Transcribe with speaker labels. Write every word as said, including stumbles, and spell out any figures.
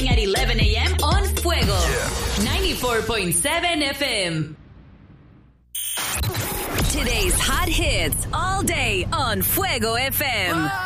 Speaker 1: starting at eleven a.m. on Fuego. ninety-four point seven F M. Today's hot hits all day on Fuego F M.